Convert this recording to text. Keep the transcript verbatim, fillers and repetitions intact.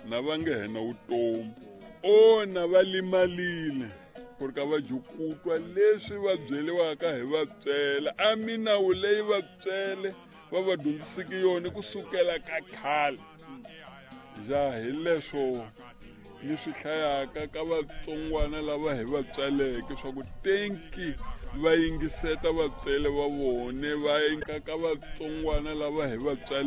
na va nge hena vutomi o na va limalile ku ri ka va jukutwa leswi va byeliwaka hi vatswele a minawu leyi vatswele va va dyondzisiki yona kusukela ka khale ja hi leswo ni swi hlayaka ka vatsongwana lava hi va tswaleke swa ku tenki va yingiseta vatswele va vone va yinga ka vatsongwana lava hi va tswaleke